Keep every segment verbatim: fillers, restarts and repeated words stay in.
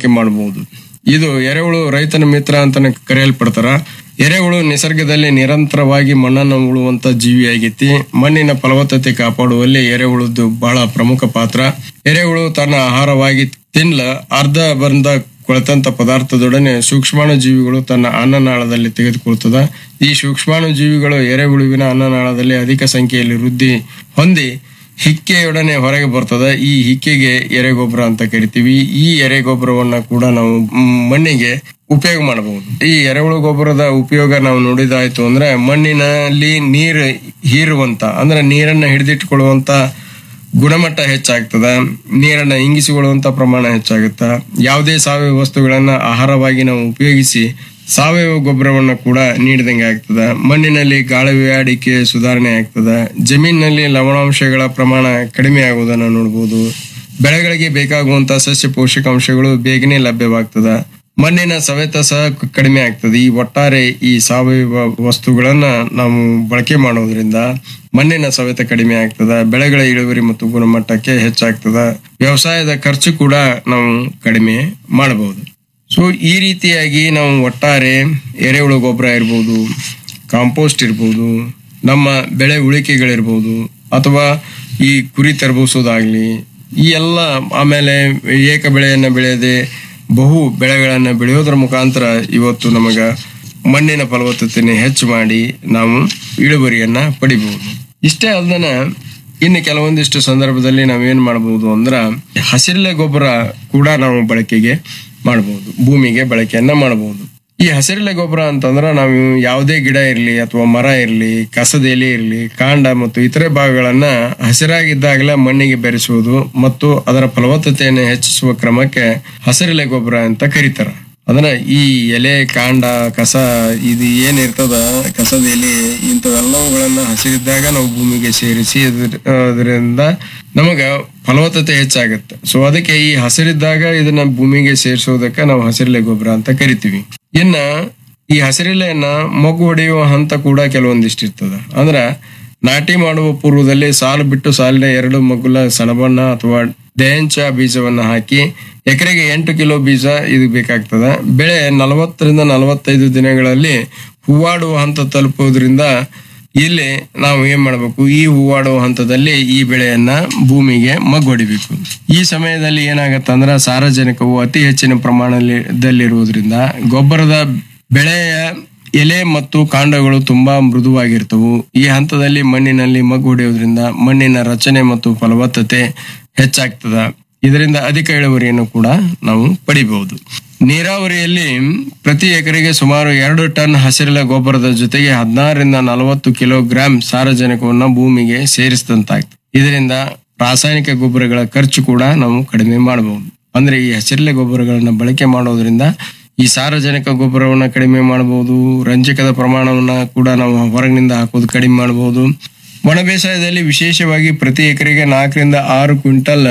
ಬಳಕೆ ಮಾಡಬಹುದು. ಇದು ಎರೆಹುಳು ರೈತನ ಮಿತ್ರ ಅಂತಾನೆ ಕರೆಯಲ್ಪಡ್ತಾರ. ಎರೆಹುಳು ನಿಸರ್ಗದಲ್ಲಿ ನಿರಂತರವಾಗಿ ಮಣ್ಣನ್ನು ಉಳುವಂತ ಜೀವಿಯಾಗೈತಿ. ಮಣ್ಣಿನ ಫಲವತ್ತತೆ ಕಾಪಾಡುವಲ್ಲಿ ಎರೆಹುಳದ್ದು ಬಹಳ ಪ್ರಮುಖ ಪಾತ್ರ. ಎರೆಹುಳು ತನ್ನ ಆಹಾರವಾಗಿ ತಿನ್ಲ ಅರ್ಧ ಬಂದ ಕೊಳೆತಂತ ಪದಾರ್ಥದೊಡನೆ ಸೂಕ್ಷ್ಮಾಣು ಜೀವಿಗಳು ತನ್ನ ಅನ್ನನಾಳದಲ್ಲಿ ತೆಗೆದುಕೊಳ್ತದ. ಈ ಸೂಕ್ಷ್ಮಾಣು ಜೀವಿಗಳು ಎರೆಹುಳುವಿನ ಅನ್ನನಾಳದಲ್ಲಿ ಅಧಿಕ ಸಂಖ್ಯೆಯಲ್ಲಿ ವೃದ್ಧಿ ಹೊಂದಿ ಹಿಕ್ಕೆಯೊಡನೆ ಹೊರಗೆ ಬರ್ತದ. ಈ ಹಿಕ್ಕೆಗೆ ಎರೆಗೊಬ್ಬರ ಅಂತ ಕರಿತೀವಿ. ಈ ಎರೆಗೊಬ್ಬರವನ್ನ ಕೂಡ ನಾವು ಮಣ್ಣಿಗೆ ಉಪಯೋಗ ಮಾಡಬಹುದು. ಈ ಎರೆಹುಳು ಗೊಬ್ಬರದ ಉಪಯೋಗ ನಾವು ನೋಡಿದಾಯ್ತು ಅಂದ್ರೆ ಮಣ್ಣಿನಲ್ಲಿ ನೀರು ಹೀರುವಂತ ಅಂದ್ರೆ ನೀರನ್ನ ಹಿಡಿದಿಟ್ಟುಕೊಳ್ಳುವಂತ ಗುಣಮಟ್ಟ ಹೆಚ್ಚಾಗ್ತದ. ನೀರನ್ನ ಇಂಗಿಸಿಕೊಳ್ಳುವಂತ ಪ್ರಮಾಣ ಹೆಚ್ಚಾಗುತ್ತ. ಯಾವುದೇ ಸಾವಯವ ವಸ್ತುಗಳನ್ನ ಆಹಾರವಾಗಿ ನಾವು ಉಪಯೋಗಿಸಿ ಸಾವಯವ ಗೊಬ್ಬರವನ್ನ ಕೂಡ ನೀಡಿದಂಗೆ ಆಗ್ತದ. ಮಣ್ಣಿನಲ್ಲಿ ಗಾಳಿ ಸುಧಾರಣೆ ಆಗ್ತದ. ಜಮೀನಿನಲ್ಲಿ ಲವಣಾಂಶಗಳ ಪ್ರಮಾಣ ಕಡಿಮೆ ಆಗುವುದನ್ನು ನೋಡಬಹುದು. ಬೆಳೆಗಳಿಗೆ ಬೇಕಾಗುವಂತ ಸಸ್ಯ ಪೋಷಕಾಂಶಗಳು ಬೇಗನೆ ಲಭ್ಯವಾಗ್ತದ. ಮಣ್ಣಿನ ಸವೆತ ಸಹ ಕಡಿಮೆ ಆಗ್ತದೆ. ಈ ಒಟ್ಟಾರೆ ಈ ಸಾವಯವ ವಸ್ತುಗಳನ್ನ ನಾವು ಬಳಕೆ ಮಾಡೋದ್ರಿಂದ ಮಣ್ಣಿನ ಸವೆತ ಕಡಿಮೆ ಆಗ್ತದ. ಬೆಳೆಗಳ ಇಳುವರಿ ಮತ್ತು ಗುಣಮಟ್ಟಕ್ಕೆ ಹೆಚ್ಚಾಗ್ತದ. ವ್ಯವಸಾಯದ ಖರ್ಚು ಕೂಡ ನಾವು ಕಡಿಮೆ ಮಾಡಬಹುದು. ಸೊ ಈ ರೀತಿಯಾಗಿ ನಾವು ಒಟ್ಟಾರೆ ಎರೆಹುಳು ಗೊಬ್ಬರ ಇರ್ಬೋದು, ಕಾಂಪೋಸ್ಟ್ ಇರ್ಬೋದು, ನಮ್ಮ ಬೆಳೆ ಉಳಿಕೆಗಳಿರ್ಬೋದು, ಅಥವಾ ಈ ಕುರಿ ತರಬೂಸೋದಾಗ್ಲಿ, ಈ ಎಲ್ಲ ಆಮೇಲೆ ಏಕ ಬೆಳೆಯನ್ನ ಬೆಳೆಯದೆ ಬಹು ಬೆಳೆಗಳನ್ನ ಬೆಳೆಯೋದ್ರ ಮುಖಾಂತರ ಇವತ್ತು ನಮಗ ಮಣ್ಣಿನ ಫಲವತ್ತತೆಯನ್ನು ಹೆಚ್ಚು ಮಾಡಿ ನಾವು ಇಳುವರಿಯನ್ನ ಪಡಿಬಹುದು. ಇಷ್ಟೇ ಅಲ್ಲದನ ಇನ್ನು ಕೆಲವೊಂದಿಷ್ಟು ಸಂದರ್ಭದಲ್ಲಿ ನಾವೇನ್ ಮಾಡಬಹುದು ಅಂದ್ರ ಹಸಿರೆಲೆ ಗೊಬ್ಬರ ಕೂಡ ನಾವು ಬಳಕೆಗೆ ಮಾಡಬಹುದು, ಭೂಮಿಗೆ ಬಳಕೆಯನ್ನ ಮಾಡಬಹುದು. ಈ ಹಸಿರೆಲೆ ಗೊಬ್ಬರ ಅಂತಂದ್ರ ನಾವು ಯಾವುದೇ ಗಿಡ ಇರ್ಲಿ ಅಥವಾ ಮರ ಇರ್ಲಿ, ಕಸದ ಎಲೆ ಇರ್ಲಿ, ಕಾಂಡ ಮತ್ತು ಇತರೆ ಭಾಗಗಳನ್ನ ಹಸಿರಾಗಿದ್ದಾಗಲೇ ಮಣ್ಣಿಗೆ ಬೆರೆಸುವುದು ಮತ್ತು ಅದರ ಫಲವತ್ತತೆಯನ್ನು ಹೆಚ್ಚಿಸುವ ಕ್ರಮಕ್ಕೆ ಹಸಿರೆಲೆ ಗೊಬ್ಬರ ಅಂತ ಕರೀತಾರ. ಅಂದ್ರೆ ಈ ಎಲೆ, ಕಾಂಡ, ಕಸ ಇದು ಏನಿರ್ತದ, ಕಸದ ಎಲೆ, ಇಂಥವೆಲ್ಲವುಗಳನ್ನ ಹಸಿರಿದ್ದಾಗ ನಾವು ಭೂಮಿಗೆ ಸೇರಿಸಿ ಅದರಿಂದ ನಮಗ ಫಲವತ್ತತೆ ಹೆಚ್ಚಾಗುತ್ತೆ. ಸೊ ಅದಕ್ಕೆ ಈ ಹಸಿರಿದ್ದಾಗ ಇದನ್ನ ಭೂಮಿಗೆ ಸೇರಿಸೋದಕ್ಕೆ ನಾವು ಹಸಿರೆಲೆ ಗೊಬ್ಬರ ಅಂತ ಕರಿತೀವಿ. ಇನ್ನ ಈ ಹಸಿರೆಲೆಯನ್ನ ಮೊಗ್ಗು ಹೊಡೆಯುವ ಹಂತ ಕೂಡ ಕೆಲವೊಂದಿಷ್ಟು ಇರ್ತದ. ಅಂದ್ರ ನಾಟಿ ಮಾಡುವ ಪೂರ್ವದಲ್ಲಿ ಸಾಲು ಬಿಟ್ಟು ಸಾಲಿನ ಎರಡು ಮಗ್ಗುಲ ಸಣಬಣ್ಣ ಅಥವಾ ಡೇಂಚ ಬೀಜವನ್ನ ಹಾಕಿ ಎಕರೆಗೆ ಎಂಟು ಕಿಲೋ ಬೀಜ ಇದು ಬೇಕಾಗ್ತದ. ಬೆಳೆ ನಲವತ್ತರಿಂದ ನಲವತ್ತೈದು ದಿನಗಳಲ್ಲಿ ಹೂವಾಡುವ ಹಂತ ತಲುಪುವುದರಿಂದ ಇಲ್ಲಿ ನಾವು ಏನ್ ಮಾಡ್ಬೇಕು, ಈ ಹೂವಾಡುವ ಹಂತದಲ್ಲಿ ಈ ಬೆಳೆಯನ್ನ ಭೂಮಿಗೆ ಮಗ್ಗು ಹೊಡಿಬೇಕು. ಈ ಸಮಯದಲ್ಲಿ ಏನಾಗತ್ತ ಅಂದ್ರ ಸಾರಜನಕವು ಅತಿ ಹೆಚ್ಚಿನ ಪ್ರಮಾಣದಲ್ಲಿರುವುದರಿಂದ ಗೊಬ್ಬರದ ಬೆಳೆಯ ಎಲೆ ಮತ್ತು ಕಾಂಡಗಳು ತುಂಬಾ ಮೃದುವಾಗಿರ್ತವು. ಈ ಹಂತದಲ್ಲಿ ಮಣ್ಣಿನಲ್ಲಿ ಮಗ್ಗು ಹೊಡೆಯೋದ್ರಿಂದ ಮಣ್ಣಿನ ರಚನೆ ಮತ್ತು ಫಲವತ್ತತೆ ಹೆಚ್ಚಾಗ್ತದ. ಇದರಿಂದ ಅಧಿಕ ಇಳುವರಿಯನ್ನು ಕೂಡ ನಾವು ಪಡಿಬಹುದು. ನೀರಾವರಿಯಲ್ಲಿ ಪ್ರತಿ ಎಕರೆಗೆ ಸುಮಾರು ಎರಡು ಟನ್ ಹಸಿರೆಲೆ ಗೊಬ್ಬರದ ಜೊತೆಗೆ ಹದಿನಾರರಿಂದ ನಲವತ್ತು ಕಿಲೋಗ್ರಾಂ ಸಾರಜನಕವನ್ನ ಭೂಮಿಗೆ ಸೇರಿಸಿದಂತಾಗ್ತದೆ. ಇದರಿಂದ ರಾಸಾಯನಿಕ ಗೊಬ್ಬರಗಳ ಖರ್ಚು ಕೂಡ ನಾವು ಕಡಿಮೆ ಮಾಡಬಹುದು. ಅಂದ್ರೆ ಈ ಹಸಿರೆಲೆ ಗೊಬ್ಬರಗಳನ್ನ ಬಳಕೆ ಮಾಡೋದ್ರಿಂದ ಈ ಸಾರಜನಕ ಗೊಬ್ಬರವನ್ನ ಕಡಿಮೆ ಮಾಡಬಹುದು. ರಂಜಕದ ಪ್ರಮಾಣವನ್ನ ಕೂಡ ನಾವು ಹೊರಗಿನಿಂದ ಹಾಕೋದು ಕಡಿಮೆ ಮಾಡಬಹುದು. ಒಣ ಬೇಸಾಯದಲ್ಲಿ ವಿಶೇಷವಾಗಿ ಪ್ರತಿ ಎಕರೆಗೆ ನಾಲ್ಕರಿಂದ ಆರು ಕ್ವಿಂಟಲ್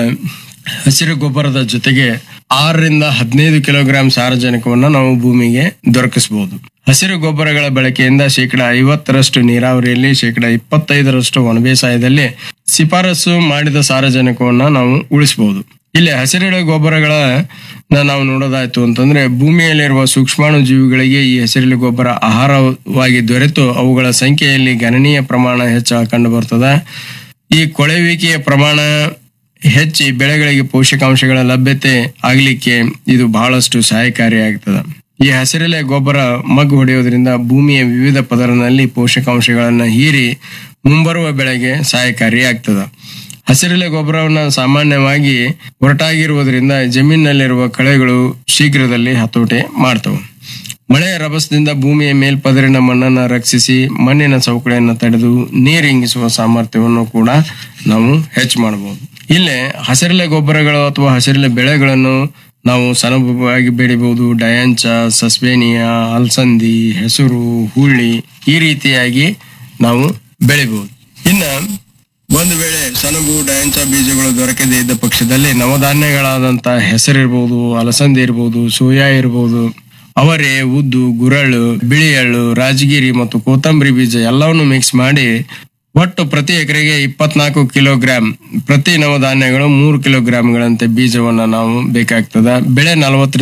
ಹಸಿರು ಗೊಬ್ಬರದ ಜೊತೆಗೆ ಆರರಿಂದ ಹದಿನೈದು ಕಿಲೋಗ್ರಾಂ ಸಾರಜನಕವನ್ನ ನಾವು ಭೂಮಿಗೆ ದೊರಕಿಸಬಹುದು. ಹಸಿರು ಗೊಬ್ಬರಗಳ ಬಳಕೆಯಿಂದ ಶೇಕಡ ಐವತ್ತರಷ್ಟು ನೀರಾವರಿಯಲ್ಲಿ, ಶೇಕಡ ಇಪ್ಪತ್ತೈದರಷ್ಟು ಒಣ ಬೇಸಾಯದಲ್ಲಿ ಶಿಫಾರಸು ಮಾಡಿದ ಸಾರಜನಕವನ್ನ ನಾವು ಉಳಿಸಬಹುದು. ಇಲ್ಲಿ ಹಸಿರೆಲೆ ಗೊಬ್ಬರಗಳ ನಾವು ನೋಡೋದಾಯ್ತು ಅಂತಂದ್ರೆ ಭೂಮಿಯಲ್ಲಿರುವ ಸೂಕ್ಷ್ಮಾಣು ಜೀವಿಗಳಿಗೆ ಈ ಹಸಿರೆಲೆ ಗೊಬ್ಬರ ಆಹಾರವಾಗಿ ದೊರೆತು ಅವುಗಳ ಸಂಖ್ಯೆಯಲ್ಲಿ ಗಣನೀಯ ಪ್ರಮಾಣ ಹೆಚ್ಚಾಗಿ ಕಂಡು ಬರ್ತದ. ಈ ಕೊಳೆಯುವಿಕೆಯ ಪ್ರಮಾಣ ಹೆಚ್ಚಿ ಬೆಳೆಗಳಿಗೆ ಪೋಷಕಾಂಶಗಳ ಲಭ್ಯತೆ ಆಗ್ಲಿಕ್ಕೆ ಇದು ಬಹಳಷ್ಟು ಸಹಾಯಕಾರಿಯಾಗ್ತದ. ಈ ಹಸಿರೆಲೆ ಗೊಬ್ಬರ ಮಗ್ಗು ಹೊಡೆಯೋದ್ರಿಂದ ಭೂಮಿಯ ವಿವಿಧ ಪದರನಲ್ಲಿ ಪೋಷಕಾಂಶಗಳನ್ನ ಹೀರಿ ಮುಂಬರುವ ಬೆಳೆಗೆ ಸಹಾಯಕಾರಿಯಾಗ್ತದ. ಹಸಿರೆಲೆ ಗೊಬ್ಬರವನ್ನ ಸಾಮಾನ್ಯವಾಗಿ ಒರಟಾಗಿರುವುದರಿಂದ ಜಮೀನಿನಲ್ಲಿರುವ ಕಳೆಗಳು ಶೀಘ್ರದಲ್ಲಿ ಹತೋಟಿ ಮಾಡ್ತವೆ. ಮಳೆಯ ರಭಸದಿಂದ ಭೂಮಿಯ ಮೇಲ್ಪದರಿನ ಮಣ್ಣನ್ನ ರಕ್ಷಿಸಿ ಮಣ್ಣಿನ ಸವಕಳಿಯನ್ನು ತಡೆದು ನೀರು ಇಂಗಿಸುವ ಸಾಮರ್ಥ್ಯವನ್ನು ಕೂಡ ನಾವು ಹೆಚ್ಚು ಮಾಡಬಹುದು. ಇಲ್ಲೇ ಹಸಿರೆಲೆ ಗೊಬ್ಬರಗಳು ಅಥವಾ ಹಸಿರೆಲೆ ಬೆಳೆಗಳನ್ನು ನಾವು ಸನಬವಾಗಿ ಬೆಳಿಬಹುದು. ಡಯಾಂಚ, ಸಸ್ಬೇನಿಯಾ, ಅಲಸಂದಿ, ಹೆಸರು, ಹುಳ್ಳಿ ಈ ರೀತಿಯಾಗಿ ನಾವು ಬೆಳಿಬಹುದು. ಇನ್ನ ಒಂದು ವೇಳೆ ಸೆಣಬು, ಡಯಾಂಚ ಬೀಜಗಳು ದೊರಕದೇ ಇದ್ದ ಪಕ್ಷದಲ್ಲಿ ನವಧಾನ್ಯಗಳಾದಂತ ಹೆಸರಿರ್ಬಹುದು, ಅಲಸಂದಿ ಇರ್ಬೋದು, ಸೋಯಾ ಇರ್ಬೋದು, ಅವರೆ, ಉದ್ದು, ಗುರಳು, ಬಿಳಿ ಎಳ್ಳು, ರಾಜಗಿರಿ ಮತ್ತು ಕೊತ್ತಂಬರಿ ಬೀಜ ಎಲ್ಲವನ್ನು ಮಿಕ್ಸ್ ಮಾಡಿ ಒಟ್ಟು ಪ್ರತಿ ಎಕರೆಗೆ ಇಪ್ಪತ್ನಾಲ್ಕು ಕಿಲೋಗ್ರಾಂ ಪ್ರತಿ ನವಧಾನ್ಯಗಳು ಮೂರು ಕಿಲೋಗ್ರಾಂಗಳಂತೆ ಬೀಜವನ್ನ ನಾವು ಬೇಕಾಗ್ತದ. ಬೆಳೆ ನಲವತ್ತರಿಂದ